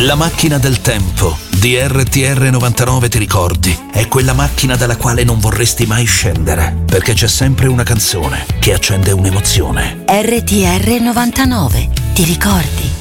La macchina del tempo di RTR 99, ti ricordi? È quella macchina dalla quale non vorresti mai scendere, perché c'è sempre una canzone che accende un'emozione. RTR 99, ti ricordi?